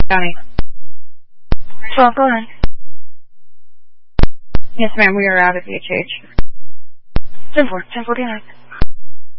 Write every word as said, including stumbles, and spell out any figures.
Johnny. twelve, go ahead. Yes, ma'am, we are out of H H. ten four, ten forty-nine.